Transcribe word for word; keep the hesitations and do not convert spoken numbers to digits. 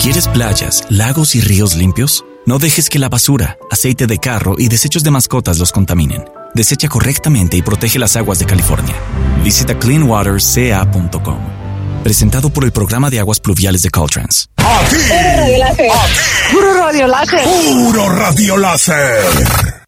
¿Quieres playas, lagos y ríos limpios? No dejes que la basura, aceite de carro y desechos de mascotas los contaminen. Desecha correctamente y protege las aguas de California. Visita clean water c a punto com. Presentado por el Programa de Aguas Pluviales de Caltrans. Aquí, Puro radio láser. aquí, Puro radio láser. puro radio láser.